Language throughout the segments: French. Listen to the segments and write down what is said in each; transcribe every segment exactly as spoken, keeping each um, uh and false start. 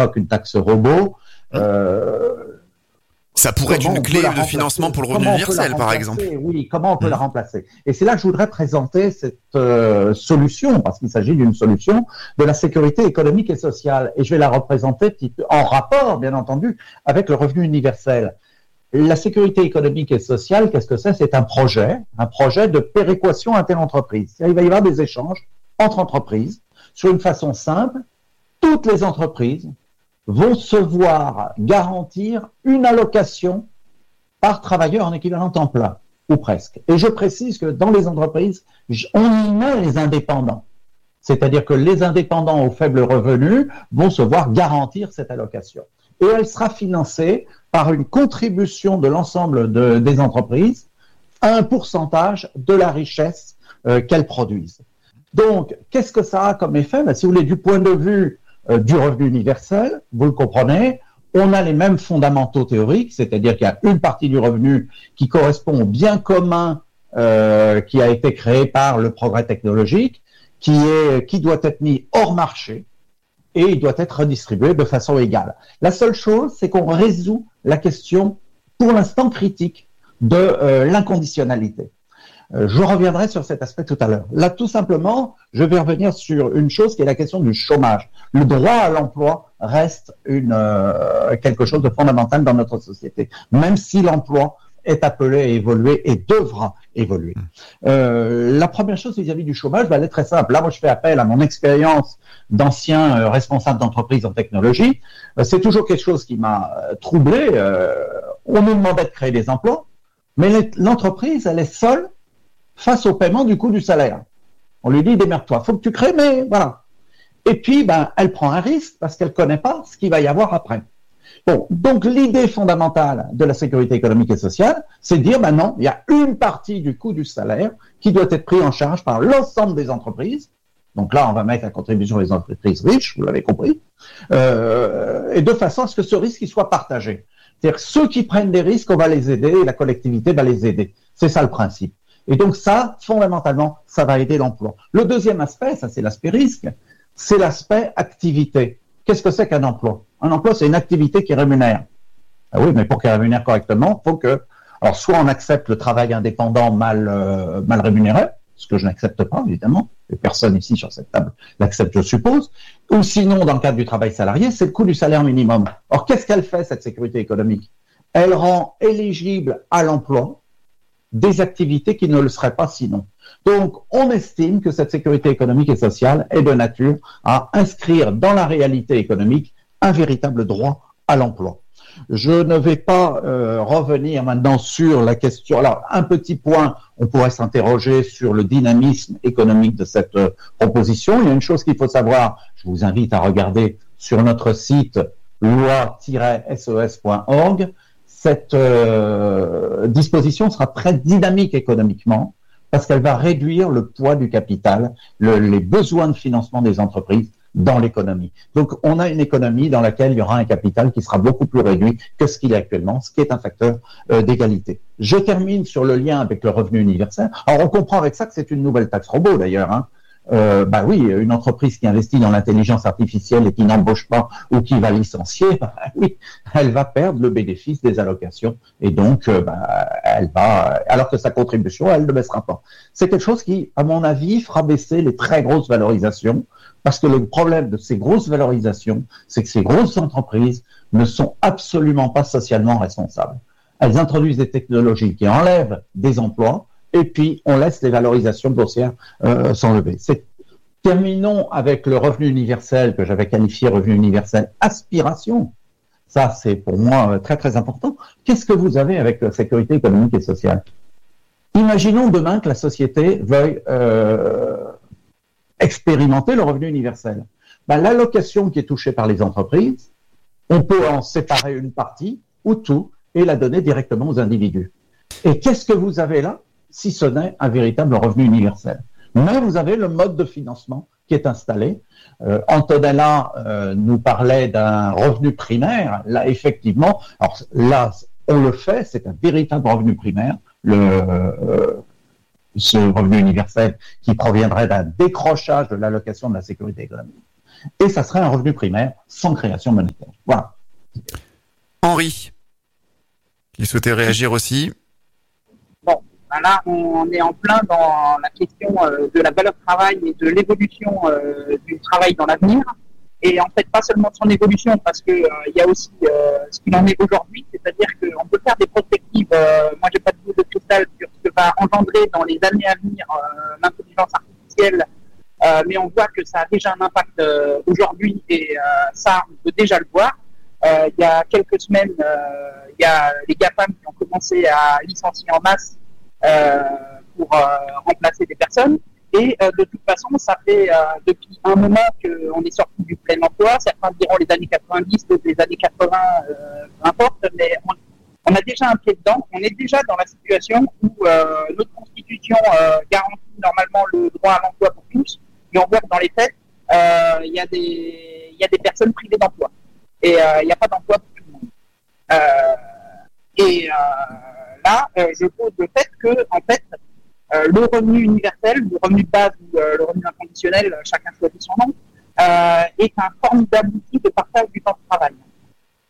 l'époque une taxe robot. Euh, Ça pourrait être une clé de financement pour le revenu universel, par exemple. Oui, comment on peut mmh. la remplacer? Et c'est là que je voudrais présenter cette euh, solution, parce qu'il s'agit d'une solution de la sécurité économique et sociale. Et je vais la représenter en rapport, bien entendu, avec le revenu universel. La sécurité économique et sociale, qu'est-ce que c'est? C'est un projet, un projet de péréquation interentreprises. Il va y avoir des échanges entre entreprises sur une façon simple. Toutes les entreprises vont se voir garantir une allocation par travailleur en équivalent temps plein, ou presque. Et je précise que dans les entreprises, on y met les indépendants. C'est-à-dire que les indépendants aux faibles revenus vont se voir garantir cette allocation. Et elle sera financée par une contribution de l'ensemble de, des entreprises à un pourcentage de la richesse euh, qu'elles produisent. Donc, qu'est-ce que ça a comme effet? Ben, si vous voulez, du point de vue euh, du revenu universel, vous le comprenez, on a les mêmes fondamentaux théoriques, c'est-à-dire qu'il y a une partie du revenu qui correspond au bien commun euh, qui a été créé par le progrès technologique, qui, est, qui doit être mis hors marché, et il doit être redistribué de façon égale. La seule chose, c'est qu'on résout la question, pour l'instant critique, de euh, l'inconditionnalité. Euh, je reviendrai sur cet aspect tout à l'heure. Là, tout simplement, je vais revenir sur une chose qui est la question du chômage. Le droit à l'emploi reste une, euh, quelque chose de fondamental dans notre société, même si l'emploi est appelé à évoluer et devra évoluer. Euh, la première chose vis-à-vis du chômage, bah, elle est très simple. Là, moi, je fais appel à mon expérience d'ancien euh, responsable d'entreprise en technologie. Euh, c'est toujours quelque chose qui m'a euh, troublé. Euh, on nous demandait de créer des emplois, mais l'entreprise, elle est seule face au paiement du coût du salaire. On lui dit, démerde-toi, faut que tu crées, mais voilà. Et puis, ben, elle prend un risque parce qu'elle connaît pas ce qu'il va y avoir après. Bon, donc l'idée fondamentale de la sécurité économique et sociale, c'est de dire, ben non, il y a une partie du coût du salaire qui doit être pris en charge par l'ensemble des entreprises. Donc là, on va mettre à contribution les entreprises riches, vous l'avez compris, euh, et de façon à ce que ce risque il soit partagé. C'est-à-dire que ceux qui prennent des risques, on va les aider et la collectivité va les aider. C'est ça le principe. Et donc ça, fondamentalement, ça va aider l'emploi. Le deuxième aspect, ça c'est l'aspect risque, c'est l'aspect activité. Qu'est-ce que c'est qu'un emploi? Un emploi, c'est une activité qui rémunère. Ah oui, mais pour qu'elle rémunère correctement, il faut que... Alors, soit on accepte le travail indépendant mal, euh, mal rémunéré, ce que je n'accepte pas, évidemment, et personne ici sur cette table l'accepte, je suppose, ou sinon, dans le cadre du travail salarié, c'est le coût du salaire minimum. Or, qu'est-ce qu'elle fait, cette sécurité économique? Elle rend éligible à l'emploi des activités qui ne le seraient pas sinon. Donc, on estime que cette sécurité économique et sociale est de nature à inscrire dans la réalité économique un véritable droit à l'emploi. Je ne vais pas euh, revenir maintenant sur la question. Alors, un petit point, on pourrait s'interroger sur le dynamisme économique de cette euh, proposition. Il y a une chose qu'il faut savoir, je vous invite à regarder sur notre site loi tiret s e s point org. Cette euh, disposition sera très dynamique économiquement parce qu'elle va réduire le poids du capital, le, les besoins de financement des entreprises dans l'économie. Donc, on a une économie dans laquelle il y aura un capital qui sera beaucoup plus réduit que ce qu'il est actuellement, ce qui est un facteur euh, d'égalité. Je termine sur le lien avec le revenu universel. Alors, on comprend avec ça que c'est une nouvelle taxe robot, d'ailleurs, hein. Euh, bah oui, une entreprise qui investit dans l'intelligence artificielle et qui n'embauche pas ou qui va licencier, bah oui, elle va perdre le bénéfice des allocations et donc euh, bah, elle va, alors que sa contribution, elle ne baissera pas. C'est quelque chose qui, à mon avis, fera baisser les très grosses valorisations parce que le problème de ces grosses valorisations, c'est que ces grosses entreprises ne sont absolument pas socialement responsables. Elles introduisent des technologies qui enlèvent des emplois et puis on laisse les valorisations boursières euh, s'enlever. C'est... Terminons avec le revenu universel que j'avais qualifié revenu universel aspiration. Ça, c'est pour moi très très important. Qu'est-ce que vous avez avec la sécurité économique et sociale? Imaginons demain que la société veuille euh, expérimenter le revenu universel. Ben, l'allocation qui est touchée par les entreprises, on peut en séparer une partie ou tout et la donner directement aux individus. Et qu'est-ce que vous avez là? Si ce n'est un véritable revenu universel. Mais vous avez le mode de financement qui est installé. Euh, Antonella euh, nous parlait d'un revenu primaire. Là, effectivement, alors là, on le fait, c'est un véritable revenu primaire, le, euh, ce revenu universel qui proviendrait d'un décrochage de l'allocation de la sécurité économique. et ça serait un revenu primaire sans création monétaire. Voilà. Henri, qui souhaitait réagir aussi. Bon, ben là, on est en plein dans la question euh, de la valeur travail et de l'évolution euh, du travail dans l'avenir. Et en fait, pas seulement de son évolution, parce que euh, il y a aussi euh, ce qu'il en est aujourd'hui, c'est-à-dire qu'on peut faire des prospectives. Euh, moi, j'ai pas de boule de cristal sur ce que va engendrer dans les années à venir euh, l'intelligence artificielle, euh, mais on voit que ça a déjà un impact euh, aujourd'hui, et euh, ça, on peut déjà le voir. Euh, il y a quelques semaines, euh, il y a les GAFAM qui ont commencé à licencier en masse euh, pour euh, remplacer des personnes. Et euh, de toute façon, ça fait euh, depuis un moment qu'on est sorti du plein emploi. Certains diront les années quatre-vingt-dix, d'autres les années quatre-vingts, euh, peu importe, mais on, on a déjà un pied dedans. On est déjà dans la situation où euh, notre Constitution euh, garantit normalement le droit à l'emploi pour tous, et on voit que dans les faits, euh, il y a des, il y a des personnes privées d'emploi. Et il euh, n'y a pas d'emploi pour tout le monde. Euh, et euh, là, euh, je pose le fait que, en fait, euh, le revenu universel, le revenu de base ou euh, le revenu inconditionnel, chacun choisit son nom, euh, est un formidable outil de partage du temps de travail. Pourquoi ?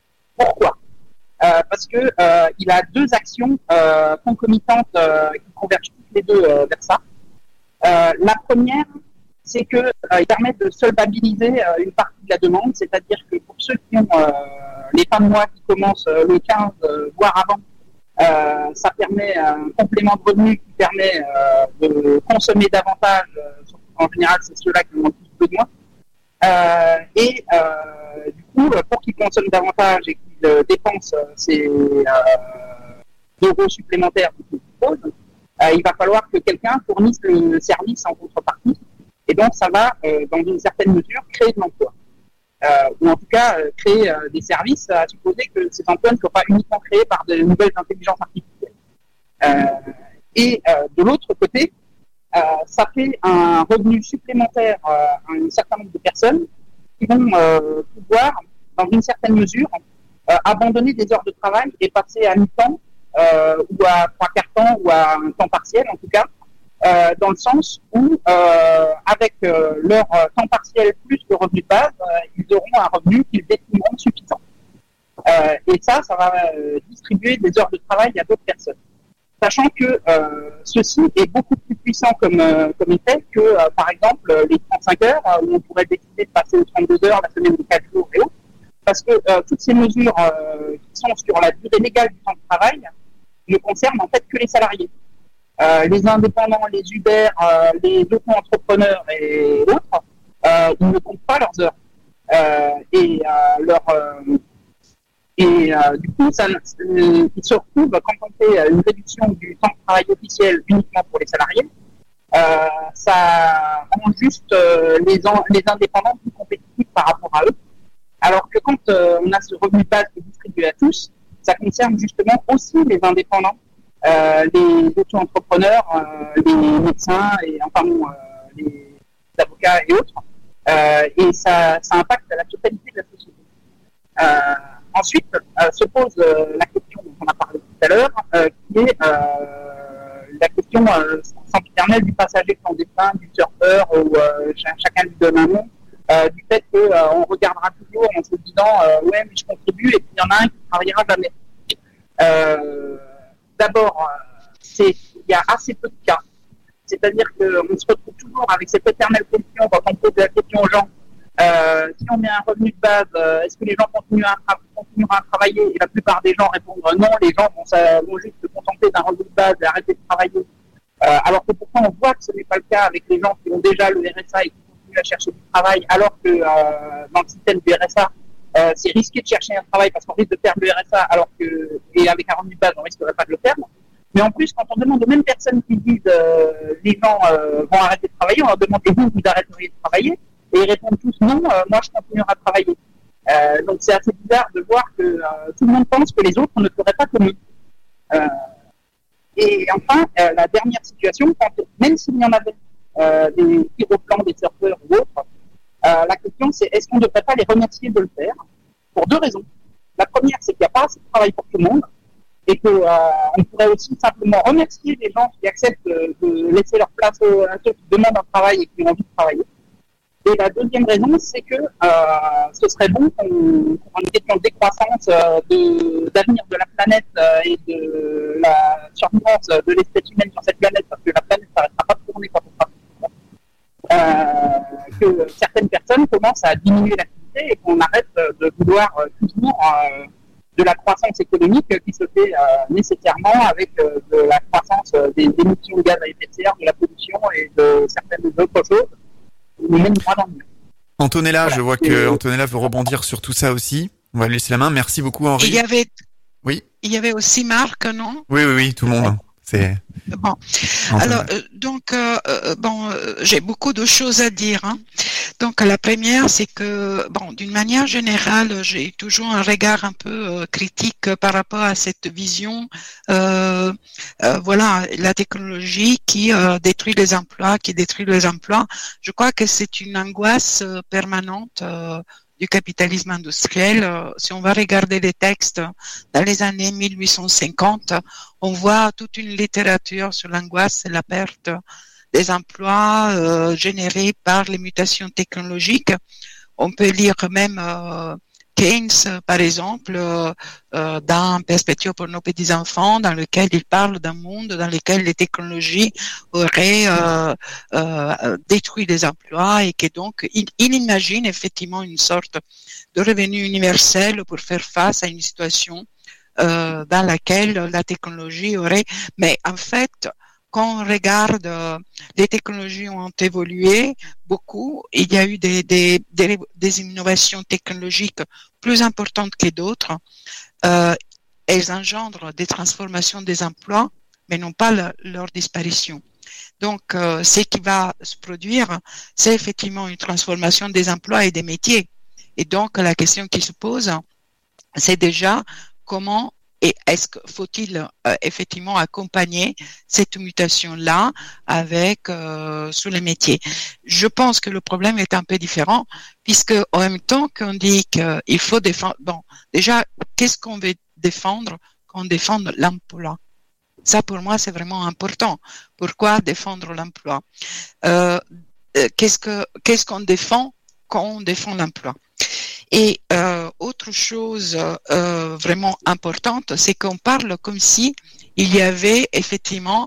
euh, Parce que euh, il a deux actions euh, concomitantes euh, qui convergent toutes les deux euh, vers ça. Euh, la première, c'est que euh, il permet de solvabiliser euh, une partie de la demande, c'est-à-dire que pour ceux qui ont euh, les fins de mois qui commencent euh, le quinze, euh, voire avant, euh, ça permet un complément de revenu qui permet euh, de consommer davantage. Euh, en général, c'est ceux-là qui en ont plus besoin. Euh, et euh, du coup, pour qu'ils consomment davantage et qu'ils euh, dépensent euh, ces euh, euros supplémentaires qu'ils proposent, euh, il va falloir que quelqu'un fournisse le service en contrepartie. Et donc, ça va, euh, dans une certaine mesure, créer de l'emploi. Euh, ou en tout cas, euh, créer euh, des services, à supposer que ces emplois ne soient pas uniquement créés par de nouvelles intelligences artificielles. Euh, et euh, de l'autre côté, euh, ça fait un revenu supplémentaire euh, à un certain nombre de personnes qui vont euh, pouvoir, dans une certaine mesure, euh, abandonner des heures de travail et passer à mi-temps, euh, ou à trois quarts temps, ou à un temps partiel, en tout cas, Euh, dans le sens où, euh, avec euh, leur euh, temps partiel plus le revenu de base, euh, ils auront un revenu qu'ils estimeront suffisant. Euh, et ça, ça va euh, distribuer des heures de travail à d'autres personnes. Sachant que euh, ceci est beaucoup plus puissant comme, euh, comme effet que, euh, par exemple, les trente-cinq heures, euh, où on pourrait décider de passer aux trente-deux heures, la semaine de quatre jours et autres. Parce que euh, toutes ces mesures euh, qui sont sur la durée légale du temps de travail ne concernent en fait que les salariés. Euh, les indépendants, les Uber, euh, les auto-entrepreneurs et autres, euh, ils ne comptent pas leurs heures. Euh, et euh, leur, euh, et euh, du coup, ça, euh, ils se retrouvent, quand on fait une réduction du temps de travail officiel uniquement pour les salariés, euh, ça rend juste euh, les, en, les indépendants plus compétitifs par rapport à eux. Alors que quand euh, on a ce revenu de base qui est distribué à tous, ça concerne justement aussi les indépendants. Euh, les auto-entrepreneurs, euh, les médecins et enfin bon, euh, les avocats et autres, euh, et ça, ça impacte la totalité de la société. Euh, ensuite, euh, se pose euh, la question dont on a parlé tout à l'heure, euh, qui est euh, la question euh, sempiternelle du passager clandestin, du surfeur, où euh, chacun lui donne un nom, euh, du fait qu'on euh, regardera toujours en se disant euh, ouais mais je contribue, et puis il y en a un qui ne travaillera jamais. Euh, D'abord, c'est, il y a assez peu de cas. C'est-à-dire qu'on se retrouve toujours avec cette éternelle question quand on pose la question aux gens. Euh, si on met un revenu de base, euh, est-ce que les gens continuent à, continueront à travailler ? Et la plupart des gens répondent non, les gens vont, ça, vont juste se contenter d'un revenu de base et arrêter de travailler. Euh, alors que pourtant, on voit que ce n'est pas le cas avec les gens qui ont déjà le R S A et qui continuent à chercher du travail, alors que euh, dans le système du R S A, Euh, c'est risqué de chercher un travail parce qu'on risque de perdre le R S A, alors que, et avec un revenu de base, on risquerait pas de le perdre. Mais en plus, quand on demande aux mêmes personnes qui disent euh, les gens euh, vont arrêter de travailler, on leur demande et vous, vous arrêteriez de travailler, et ils répondent tous non, euh, moi je continuerai à travailler. Euh, donc c'est assez bizarre de voir que euh, tout le monde pense que les autres ne feraient pas comme eux. Euh, et enfin, euh, la dernière situation, quand, même s'il y en avait euh, des pyroplans, des surfeurs ou autres, Euh, la question, c'est est-ce qu'on ne devrait pas les remercier de le faire ? Pour deux raisons. La première, c'est qu'il n'y a pas assez de travail pour tout le monde, et qu'on euh, pourrait aussi simplement remercier les gens qui acceptent de, de laisser leur place à ceux qui demandent un travail et qui ont envie de travailler. Et la deuxième raison, c'est que euh, ce serait bon qu'on, pour une question de décroissance euh, de, d'avenir de la planète euh, et de la survivance de l'espèce humaine sur cette planète, parce que la planète ne s'arrêtera pas de tourner quand on sera euh, que certaines personnes commencent à diminuer l'activité et qu'on arrête de vouloir euh, toujours euh, de la croissance économique qui se fait euh, nécessairement avec euh, de la croissance euh, des émissions de gaz à effet de serre, de la pollution et de certaines autres choses. Même pas dans le mur. Antonella, voilà. Je vois que Antonella veut rebondir sur tout ça aussi. On va lui laisser la main. Merci beaucoup, Henri. Il y avait, oui. Il y avait aussi Marc, non? Oui, oui, oui, tout le monde. C'est bon. Alors, euh, donc, euh, bon, euh, j'ai beaucoup de choses à dire. Hein. Donc, la première, c'est que, bon, d'une manière générale, j'ai toujours un regard un peu euh, critique par rapport à cette vision. Euh, euh, voilà, la technologie qui euh, détruit les emplois, qui détruit les emplois. Je crois que c'est une angoisse euh, permanente. Euh, du capitalisme industriel. Si on va regarder les textes dans les années mille huit cent cinquante, on voit toute une littérature sur l'angoisse et la perte des emplois euh, générés par les mutations technologiques. On peut lire même euh, Keynes, par exemple, euh, euh, dans Perspective pour nos petits-enfants, dans lequel il parle d'un monde dans lequel les technologies auraient euh, euh, détruit les emplois et que donc il, il imagine effectivement une sorte de revenu universel pour faire face à une situation euh, dans laquelle la technologie aurait... Mais en fait, quand on regarde, euh, les technologies ont évolué beaucoup. Il y a eu des, des, des, des innovations technologiques plus importantes que d'autres. Euh, elles engendrent des transformations des emplois, mais non pas le, leur disparition. Donc, euh, ce qui va se produire, c'est effectivement une transformation des emplois et des métiers. Et donc, la question qui se pose, c'est déjà comment et est-ce que faut-il euh, effectivement accompagner cette mutation-là avec euh, sur les métiers? Je pense que le problème est un peu différent, puisque en même temps qu'on dit qu'il faut défendre, bon, déjà, qu'est-ce qu'on veut défendre quand on défend l'emploi? Ça, pour moi, c'est vraiment important. Pourquoi défendre l'emploi? euh, Qu'est-ce que qu'est-ce qu'on défend quand on défend l'emploi? Et euh, autre chose euh, vraiment importante, c'est qu'on parle comme si il y avait effectivement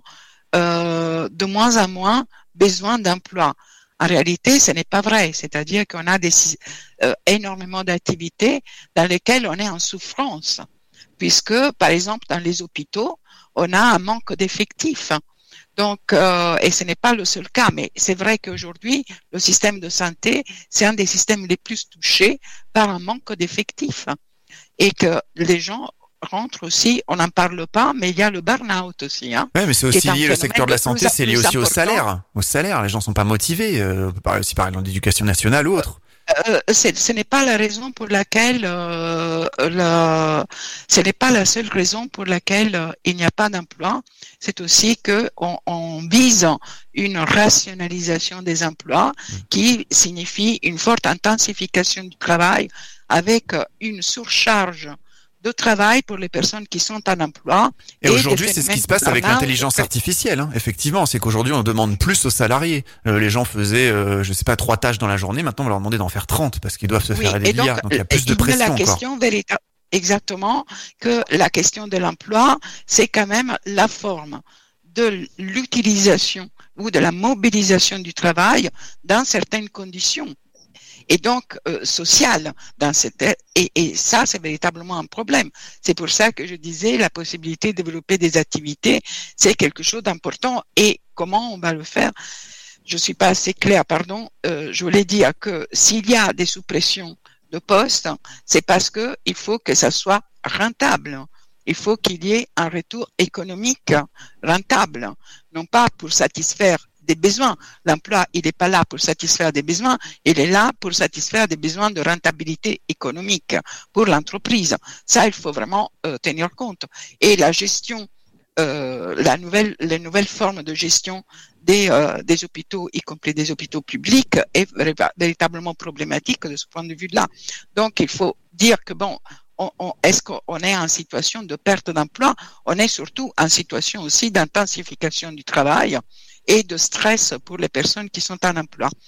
euh, de moins en moins besoin d'emploi. En réalité, ce n'est pas vrai. C'est-à-dire qu'on a des, euh, énormément d'activités dans lesquelles on est en souffrance, puisque, par exemple, dans les hôpitaux, on a un manque d'effectifs. Donc, euh, et ce n'est pas le seul cas, mais c'est vrai qu'aujourd'hui, le système de santé, c'est un des systèmes les plus touchés par un manque d'effectifs. Et que les gens rentrent aussi, on n'en parle pas, mais il y a le burn-out aussi. Hein, oui, mais c'est aussi lié, le secteur de la santé, c'est lié aussi au salaire. Au salaire, les gens sont pas motivés. Euh, on peut parler aussi par exemple d'éducation nationale ou autre. Euh, ce n'est pas la raison pour laquelle euh, la, ce n'est pas la seule raison pour laquelle euh, il n'y a pas d'emploi. C'est aussi que on, on vise une rationalisation des emplois qui signifie une forte intensification du travail avec une surcharge de travail pour les personnes qui sont en emploi. Et, et aujourd'hui, c'est ce qui se passe avec l'intelligence artificielle. Hein. Effectivement, c'est qu'aujourd'hui, on demande plus aux salariés. Euh, les gens faisaient, euh, je sais pas, trois tâches dans la journée. Maintenant, on va leur demander d'en faire trente parce qu'ils doivent se oui, faire aider de l'I A. Donc, il y a plus de pression la question véritable, exactement, que la question de l'emploi, c'est quand même la forme de l'utilisation ou de la mobilisation du travail dans certaines conditions. Et donc euh, social dans cette et, et ça c'est véritablement un problème. C'est pour ça que je disais la possibilité de développer des activités, c'est quelque chose d'important. Et comment on va le faire? Je suis pas assez claire, pardon. Euh, je voulais dire que s'il y a des suppressions de postes, c'est parce que il faut que ça soit rentable. Il faut qu'il y ait un retour économique rentable, non pas pour satisfaire des besoins. L'emploi, il n'est pas là pour satisfaire des besoins, il est là pour satisfaire des besoins de rentabilité économique pour l'entreprise. Ça, il faut vraiment euh, tenir compte. Et la gestion, euh, la nouvelle, les nouvelles formes de gestion des, euh, des hôpitaux, y compris des hôpitaux publics, est véritablement problématique de ce point de vue-là. Donc, il faut dire que bon, On, on, est-ce qu'on est en situation de perte d'emploi? On est surtout en situation aussi d'intensification du travail et de stress pour les personnes qui sont en emploi.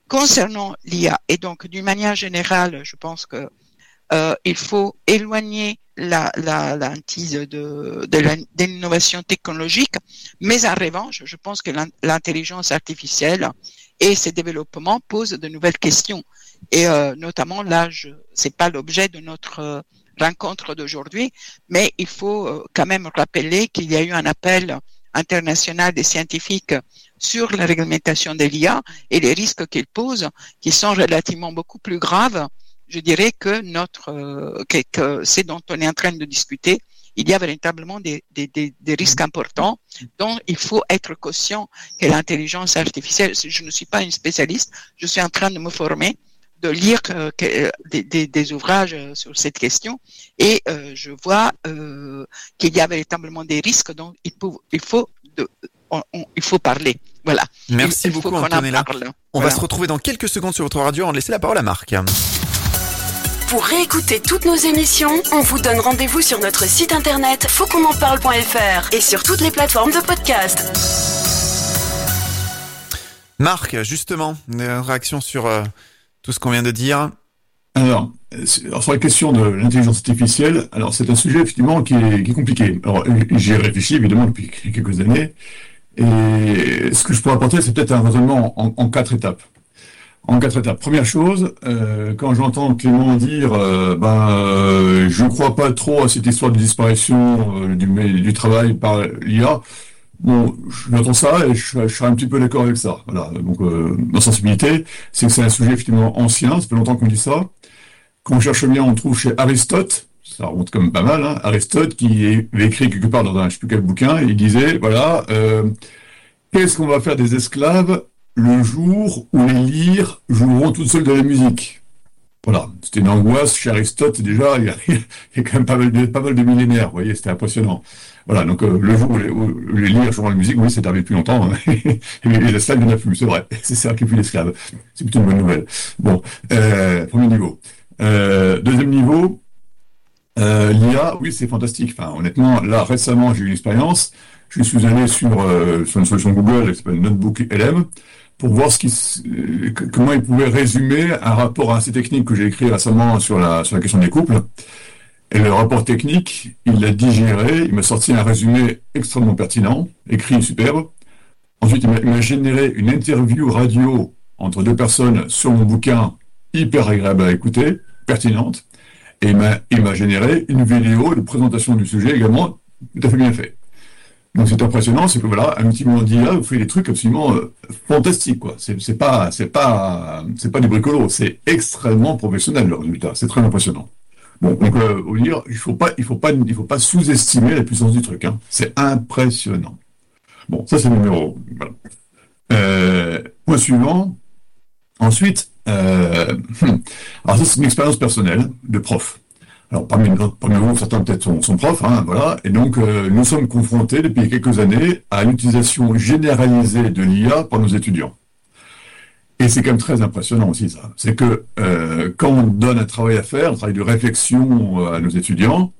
concernant l'I A. Et donc, d'une manière générale, je pense que euh, il faut éloigner la, la, la hantise de, de, la, de l'innovation technologique, mais en revanche, je pense que l'intelligence artificielle et ses développements posent de nouvelles questions. Et euh, notamment, là, je, c'est pas l'objet de notre euh, rencontre d'aujourd'hui, mais il faut euh, quand même rappeler qu'il y a eu un appel international des scientifiques sur la réglementation de l'I A et les risques qu'il pose, qui sont relativement beaucoup plus graves, je dirais, que notre euh, que, que c'est dont on est en train de discuter. Il y a véritablement des, des, des, des risques importants dont il faut être conscient que l'intelligence artificielle, je ne suis pas une spécialiste, je suis en train de me former, de lire euh, que, des, des, des ouvrages sur cette question et euh, je vois euh, qu'il y a véritablement des risques dont il faut, il faut, de, on, on, il faut parler. Voilà. Merci il, il beaucoup, Antonella. On voilà. va se retrouver dans quelques secondes sur votre radio. On va laisser la parole à Marc. Pour réécouter toutes nos émissions, on vous donne rendez-vous sur notre site internet faut qu'on en parle point f r et sur toutes les plateformes de podcast. Marc, justement, une réaction sur euh, tout ce qu'on vient de dire. Alors, alors, sur la question de l'intelligence artificielle, alors c'est un sujet effectivement qui est, qui est compliqué. Alors, j'y ai réfléchi évidemment depuis quelques années, et ce que je pourrais apporter, c'est peut-être un raisonnement en, en quatre étapes. En quatre étapes. Première chose, euh, quand j'entends Clément dire, euh, ben, euh, je ne crois pas trop à cette histoire de disparition euh, du, du travail par l'I A. Bon, j'entends ça et je, je serais un petit peu d'accord avec ça. Voilà. Donc, euh, ma sensibilité, c'est que c'est un sujet effectivement ancien. Ça fait longtemps qu'on dit ça. Quand on cherche bien, on trouve chez Aristote. Ça remonte quand même pas mal. Hein, Aristote qui avait écrit quelque part dans un je sais plus quel bouquin. Il disait, voilà, euh, qu'est-ce qu'on va faire des esclaves le jour où les lyres joueront toutes seules de la musique? Voilà, c'était une angoisse chez Aristote déjà, il y a, il y a quand même pas mal de, pas mal de millénaires, vous voyez, c'était impressionnant. Voilà, donc euh, le jour où les, où les lyres joueront de la musique, oui, c'est arrivé depuis longtemps, hein. Et les esclaves, il n'y en a plus, c'est vrai, c'est ça qui est plus l'esclave. C'est plutôt une bonne nouvelle. Bon, euh, premier niveau. Euh, deuxième niveau, euh, l'I A, oui, c'est fantastique. Enfin, honnêtement, là, récemment, j'ai eu une expérience, je suis allé sur, euh, sur une solution Google qui s'appelle Notebook L M, pour voir ce qui, euh, comment il pouvait résumer un rapport assez technique que j'ai écrit récemment sur la, sur la question des couples. Et le rapport technique, il l'a digéré, il m'a sorti un résumé extrêmement pertinent, écrit superbe. Ensuite, il m'a, il m'a généré une interview radio entre deux personnes sur mon bouquin, hyper agréable à écouter, pertinente. Et il m'a, il m'a généré une vidéo de présentation du sujet également, tout à fait bien fait. Donc c'est impressionnant, c'est que voilà, un outil d'I A vous fait des trucs absolument euh, fantastiques, quoi. C'est, c'est pas, c'est pas, c'est pas des bricolos, c'est extrêmement professionnel le résultat. C'est très impressionnant. Bon, donc euh, au dire, il faut pas, il faut pas, il faut pas sous-estimer la puissance du truc. Hein. C'est impressionnant. Bon, ça c'est le numéro. Voilà. Euh, point suivant. Ensuite, euh, alors ça c'est une expérience personnelle de prof. Alors, parmi, parmi vous, certains peut-être sont, sont profs, hein, voilà, et donc euh, nous sommes confrontés depuis quelques années à l'utilisation généralisée de l'I A par nos étudiants. Et c'est quand même très impressionnant aussi ça. C'est que euh, quand on donne un travail à faire, un travail de réflexion euh, à nos étudiants,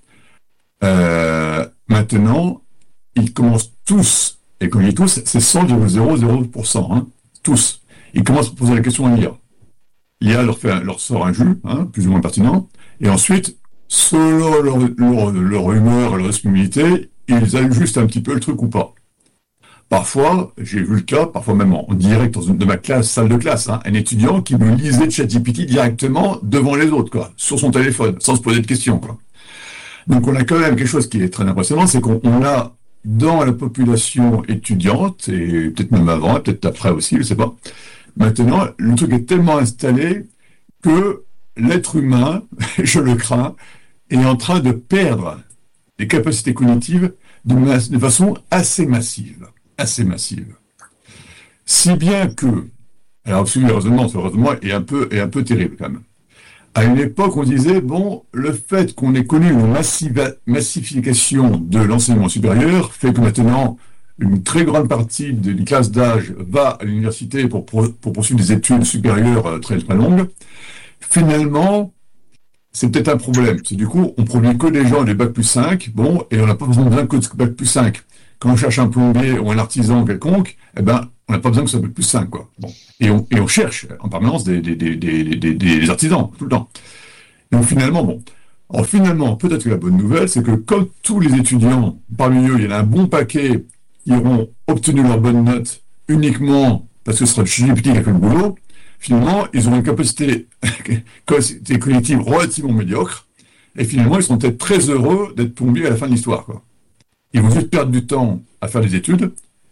euh, maintenant, ils commencent tous, et quand je dis tous, c'est cent virgule zéro zéro pour cent, hein, tous, ils commencent à poser la question à l'I A. L'I A leur, fait, leur sort un jus, hein, plus ou moins pertinent, et ensuite, selon leur, leur, leur humeur et leur disponibilité, ils ajustent un petit peu le truc ou pas. Parfois, j'ai vu le cas, parfois même en direct dans une de ma classe, salle de classe, hein, un étudiant qui me lisait ChatGPT directement devant les autres, quoi, sur son téléphone, sans se poser de questions, quoi. Donc on a quand même quelque chose qui est très impressionnant, c'est qu'on on a dans la population étudiante, et peut-être même avant, peut-être après aussi, je sais pas, maintenant, le truc est tellement installé que l'être humain, je le crains, est en train de perdre des capacités cognitives de, masse, de façon assez massive. Assez massive. Si bien que, alors ce raisonnement, ce raisonnement est un peu, est un peu terrible quand même. À une époque, on disait, bon, le fait qu'on ait connu une massiva, massification de l'enseignement supérieur fait que maintenant, une très grande partie d'une classe d'âge va à l'université pour, pour, pour poursuivre des études supérieures très très longues. Finalement, c'est peut-être un problème. C'est du coup, on produit que des gens des bac plus cinq, bon, et on n'a pas besoin d'un que de bac plus cinq. Quand on cherche un plombier ou un artisan quelconque, eh ben, On n'a pas besoin que ce soit plus simple, quoi. Bon. Et on, et on cherche en permanence des, des, des, des, des, des artisans, tout le temps. Donc finalement, bon. Alors finalement, peut-être que la bonne nouvelle, c'est que comme tous les étudiants, parmi eux, il y en a un bon paquet qui auront obtenu leur bonne note uniquement parce que ce sera le G P T qui a fait le boulot, finalement, ils auront une capacité, capacité cognitive relativement médiocre, et finalement, ils seront peut-être très heureux d'être tombés à la fin de l'histoire, quoi. Ils vont juste perdre du temps à faire des études,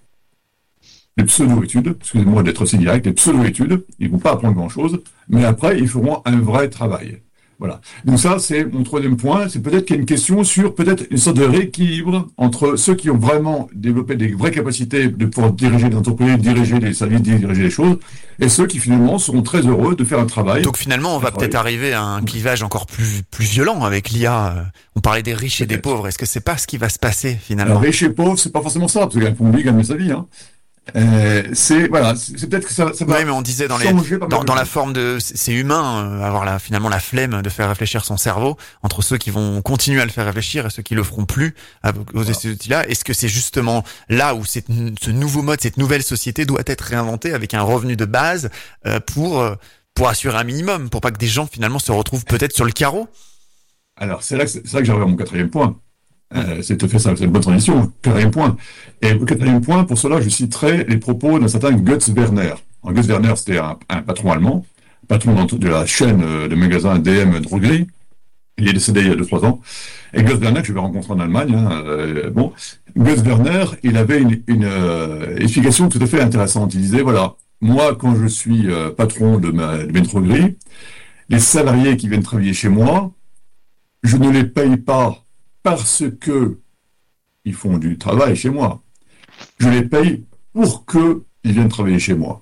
des pseudo-études, excusez-moi d'être aussi direct, des pseudo-études, ils ne vont pas apprendre grand-chose, mais après, ils feront un vrai travail. Voilà. Donc ça, c'est mon troisième point. C'est peut-être qu'il y a une question sur peut-être une sorte de rééquilibre entre ceux qui ont vraiment développé des vraies capacités de pouvoir diriger des entreprises, diriger les services, diriger les choses, et ceux qui finalement seront très heureux de faire un travail. Donc finalement, on va peut-être arriver à un clivage encore plus plus violent avec l'I A. On parlait des riches et des pauvres. Est-ce que c'est pas ce qui va se passer finalement? Alors, riches et pauvres, c'est pas forcément ça, parce que Pombi gagne sa vie, hein. Euh, c'est voilà, c'est peut-être que ça, ça va. Oui, mais on disait dans les dans, dans la forme de, c'est humain, euh, avoir la finalement la flemme de faire réfléchir son cerveau entre ceux qui vont continuer à le faire réfléchir et ceux qui le feront plus avec voilà. Ces outils-là. Est-ce que c'est justement là où cette, ce nouveau mode, cette nouvelle société doit être réinventée avec un revenu de base euh, pour pour assurer un minimum, pour pas que des gens finalement se retrouvent peut-être sur le carreau? Alors c'est là que c'est là que j'arrive à mon quatrième point. Euh, c'est tout à fait ça, c'est une bonne transition. Quatrième point. Et le quatrième point, pour cela, je citerai les propos d'un certain Götz Werner. Alors, Götz Werner, c'était un, un patron allemand, patron de la chaîne de magasins D M Drogerie. Il est décédé il y a deux, trois ans. Et Götz Werner, que je vais rencontrer en Allemagne, hein, euh, bon. Götz Werner, il avait une, une euh, explication tout à fait intéressante. Il disait, voilà, moi, quand je suis euh, patron de ma, de mes drogueries, les salariés qui viennent travailler chez moi, je ne les paye pas parce que ils font du travail chez moi. Je les paye pour qu'ils viennent travailler chez moi.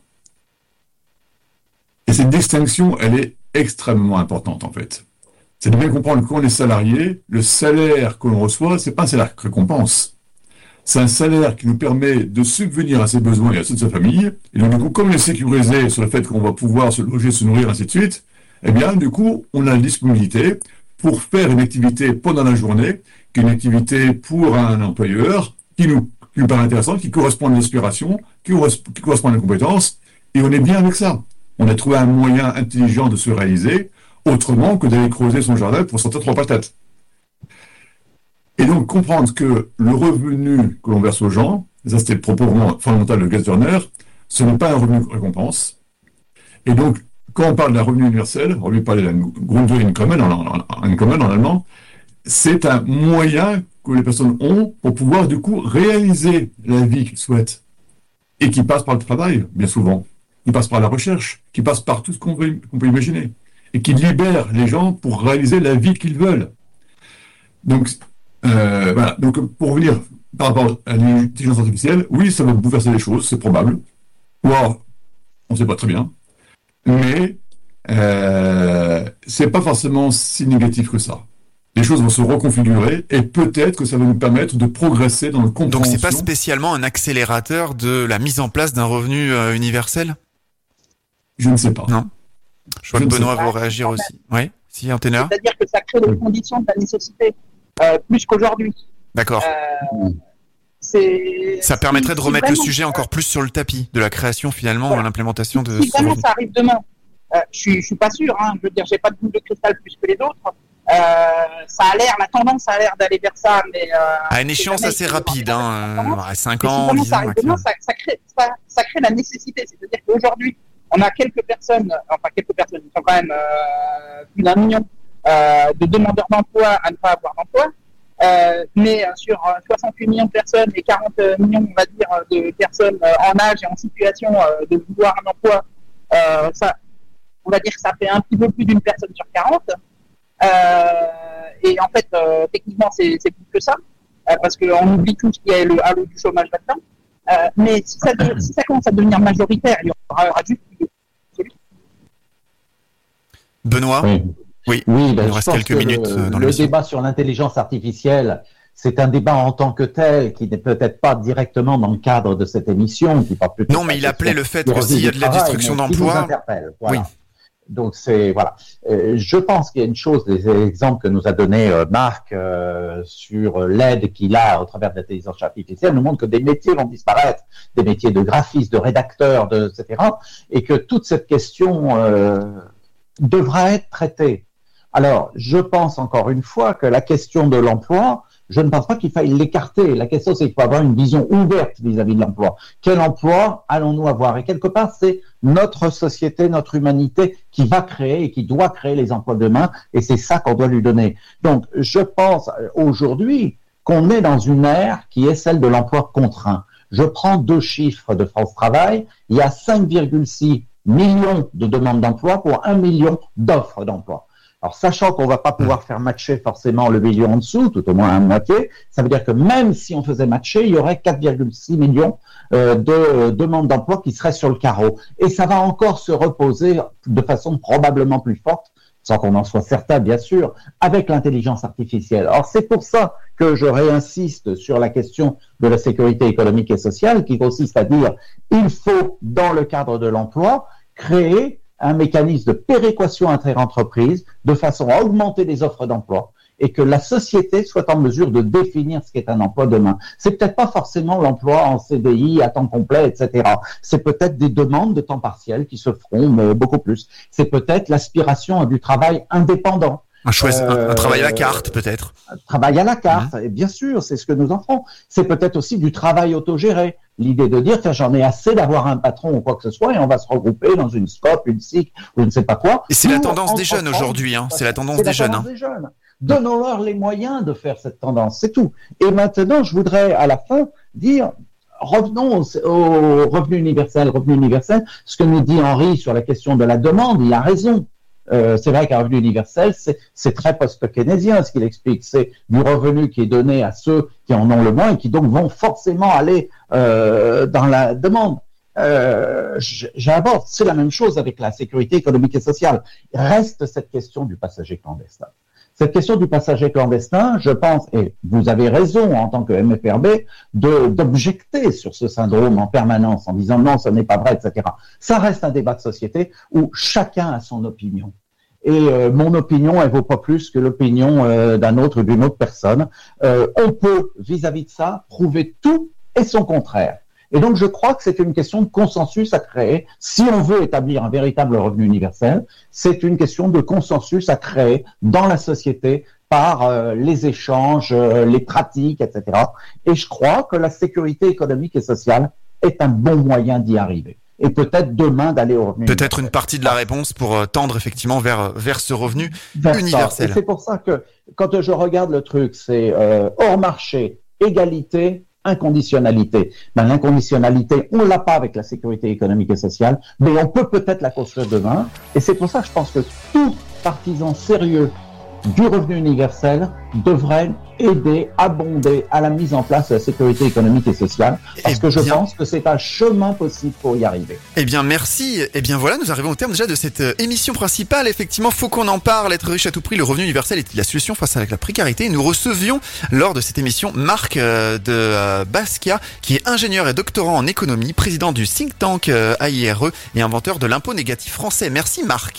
Et cette distinction, elle est extrêmement importante, en fait. C'est de bien comprendre que quand on est salarié, le salaire que l'on reçoit, c'est pas un salaire récompense. C'est un salaire qui nous permet de subvenir à ses besoins et à ceux de sa famille. Et donc, du coup, comme on est sécurisé sur le fait qu'on va pouvoir se loger, se nourrir, ainsi de suite, eh bien, du coup, on a la disponibilité pour faire une activité pendant la journée, qui est une activité pour un employeur, qui nous, qui nous paraît intéressante, qui correspond à nos aspirations, qui, qui correspond à nos compétences, et on est bien avec ça. On a trouvé un moyen intelligent de se réaliser, autrement que d'aller creuser son jardin pour sortir trois patates. Et donc, comprendre que le revenu que l'on verse aux gens, ça c'était le propos fondamental de Götz Werner, ce n'est pas un revenu récompense. Et donc, quand on parle d'un revenu universel, on lui parler d'un Grundeinkommen en, en, en, en allemand, c'est un moyen que les personnes ont pour pouvoir du coup réaliser la vie qu'ils souhaitent. Et qui passe par le travail, bien souvent. Qui passe par la recherche, qui passe par tout ce qu'on peut, qu'on peut imaginer. Et qui libère les gens pour réaliser la vie qu'ils veulent. Donc, euh, voilà. Donc, pour revenir par rapport à l'intelligence artificielle, oui, ça va bouleverser les choses, c'est probable. Ou alors, on ne sait pas très bien. Mais euh, c'est pas forcément si négatif que ça. Les choses vont se reconfigurer et peut-être que ça va nous permettre de progresser dans le compréhension. Donc c'est pas spécialement un accélérateur de la mise en place d'un revenu euh, universel? Je ne sais pas. Non. Je vois que Benoît va réagir aussi. Oui, si, Anténa. C'est-à-dire que ça crée des conditions de la nécessité euh, plus qu'aujourd'hui. D'accord. Euh, c'est, ça permettrait si, de remettre si vraiment, le sujet encore plus sur le tapis de la création finalement voilà. à l'implémentation de. Si vraiment ça arrive demain, euh, je suis, je suis pas sûr. Hein, je veux dire, j'ai pas de boule de cristal plus que les autres. Euh, ça a l'air, la tendance a l'air d'aller vers ça, mais euh, à une échance assez rapide, hein, euh, cinq ans, si dix ans. Demain, ça, ça, crée, ça, ça crée la nécessité, c'est-à-dire qu'aujourd'hui, on a quelques personnes, enfin quelques personnes, ils sont quand même euh, plus d'un million euh, de demandeurs d'emploi à ne pas avoir d'emploi. Euh, mais euh, sur euh, soixante-huit millions de personnes et quarante millions, on va dire, de personnes euh, en âge et en situation euh, de vouloir un emploi, euh, ça, on va dire que ça fait un petit peu plus d'une personne sur quarante. Euh, et en fait, euh, techniquement, c'est, c'est plus que ça, euh, parce qu'on oublie tout ce qui est le halo du chômage là-dedans. Euh, mais si ça, de, si ça commence à devenir majoritaire, il y aura, il y aura juste plus de solutions. Benoît ? Oui. Oui, oui ben, il nous reste quelques minutes le, dans le l'émission. débat sur l'intelligence artificielle, c'est un débat en tant que tel qui n'est peut-être pas directement dans le cadre de cette émission. Qui parle plutôt non, mais il appelait le fait que s'il y a de la destruction d'emplois. Voilà. Oui. Donc c'est voilà. Euh, je pense qu'il y a une chose, des exemples que nous a donné euh, Marc euh, sur l'aide qu'il a au travers de l'intelligence artificielle nous montrent que des métiers vont disparaître, des métiers de graphiste, de rédacteur, de et cetera. Et que toute cette question euh, devra être traitée. Alors, je pense encore une fois que la question de l'emploi, je ne pense pas qu'il faille l'écarter. La question, c'est qu'il faut avoir une vision ouverte vis-à-vis de l'emploi. Quel emploi allons-nous avoir? Et quelque part, c'est notre société, notre humanité qui va créer et qui doit créer les emplois de demain. Et c'est ça qu'on doit lui donner. Donc, je pense aujourd'hui qu'on est dans une ère qui est celle de l'emploi contraint. Je prends deux chiffres de France Travail. Il y a cinq virgule six millions de demandes d'emploi pour un million d'offres d'emploi. Alors, sachant qu'on va pas pouvoir faire matcher forcément le million en dessous, tout au moins à moitié, ça veut dire que même si on faisait matcher, il y aurait quatre virgule six millions euh, de euh, demandes d'emploi qui seraient sur le carreau. Et ça va encore se reposer de façon probablement plus forte, sans qu'on en soit certain, bien sûr, avec l'intelligence artificielle. Alors, c'est pour ça que je réinsiste sur la question de la sécurité économique et sociale, qui consiste à dire il faut, dans le cadre de l'emploi, créer un mécanisme de péréquation inter-entreprises de façon à augmenter les offres d'emploi et que la société soit en mesure de définir ce qu'est un emploi demain. C'est peut-être pas forcément l'emploi en C D I, à temps complet, et cetera. C'est peut-être des demandes de temps partiel qui se feront, mais beaucoup plus. C'est peut-être l'aspiration à du travail indépendant. Un, choix, euh, un, un travail à la carte, peut-être. Un travail à la carte, mmh. et bien sûr, c'est ce que nous en ferons. C'est peut-être aussi du travail autogéré. L'idée de dire, j'en ai assez d'avoir un patron ou quoi que ce soit, et on va se regrouper dans une scope, une S I C, ou je ne sais pas quoi. Et c'est la tendance des jeunes aujourd'hui, hein. C'est la tendance des jeunes. Des jeunes. Donnons-leur les moyens de faire cette tendance, c'est tout. Et maintenant, je voudrais, à la fin, dire, revenons au revenu universel. Revenu universel, ce que nous dit Henri sur la question de la demande, il a raison. Euh, c'est vrai qu'un revenu universel, c'est, c'est très post-keynésien ce qu'il explique. C'est du revenu qui est donné à ceux qui en ont le moins et qui donc vont forcément aller euh, dans la demande. Euh, j'aborde, c'est la même chose avec la sécurité économique et sociale. Il reste cette question du passager clandestin. Cette question du passager clandestin, je pense, et vous avez raison en tant que M F R B, de, d'objecter sur ce syndrome en permanence en disant non, ce n'est pas vrai, et cetera. Ça reste un débat de société où chacun a son opinion. Et euh, mon opinion, elle vaut pas plus que l'opinion euh, d'un autre ou d'une autre personne. Euh, on peut, vis-à-vis de ça, prouver tout et son contraire. Et donc, je crois que c'est une question de consensus à créer. Si on veut établir un véritable revenu universel, c'est une question de consensus à créer dans la société par euh, les échanges, euh, les pratiques, et cetera. Et je crois que la sécurité économique et sociale est un bon moyen d'y arriver. Et peut-être demain d'aller au revenu Peut-être universel. Une partie de la réponse pour euh, tendre effectivement vers, vers ce revenu vers universel. Et c'est pour ça que quand je regarde le truc, c'est euh, hors marché, égalité, inconditionnalité. Ben, l'inconditionnalité, on l'a pas avec la sécurité économique et sociale, mais on peut peut-être la construire demain. Et c'est pour ça que je pense que tout partisan sérieux du revenu universel devrait aider, abonder à la mise en place de la sécurité économique et sociale, parce eh que je bien, pense que c'est un chemin possible pour y arriver. Eh bien, merci. Eh bien, voilà, nous arrivons au terme déjà de cette émission principale. Effectivement, faut qu'on en parle. Être riche à tout prix, le revenu universel est la solution face à la précarité. Nous recevions, lors de cette émission, Marc euh, de euh, Basquiat, qui est ingénieur et doctorant en économie, président du think tank euh, A I R E et inventeur de l'impôt négatif français. Merci, Marc.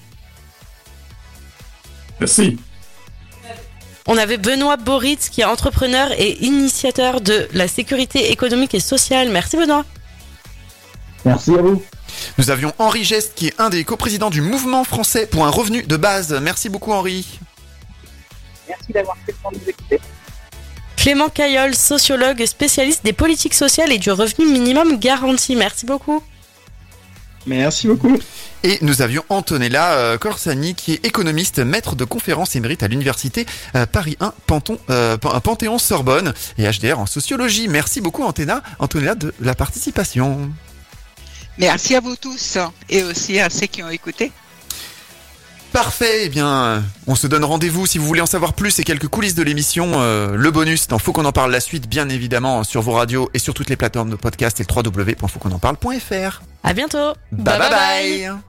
Merci. On avait Benoît Boritz qui est entrepreneur et initiateur de la sécurité économique et sociale. Merci Benoît. Merci à vous. Nous avions Henri Geste qui est un des coprésidents du mouvement français pour un revenu de base. Merci beaucoup Henri. Merci d'avoir fait le temps de nous écouter. Clément Caillol, sociologue spécialiste des politiques sociales et du revenu minimum garanti. Merci beaucoup. Merci beaucoup. Et nous avions Antonella euh, Corsani qui est économiste, maître de conférences émérite à l'université euh, Paris un Panton, euh, Panthéon-Sorbonne et H D R en sociologie. Merci beaucoup Antenna, Antonella de la participation. Merci à vous tous et aussi à ceux qui ont écouté. Parfait, eh bien, on se donne rendez-vous si vous voulez en savoir plus et quelques coulisses de l'émission, euh, le bonus dans Faut qu'on en parle la suite, bien évidemment, sur vos radios et sur toutes les plateformes de podcast et le w w w point faut qu'on en parle point f r. À bientôt. Bye bye bye, bye. bye.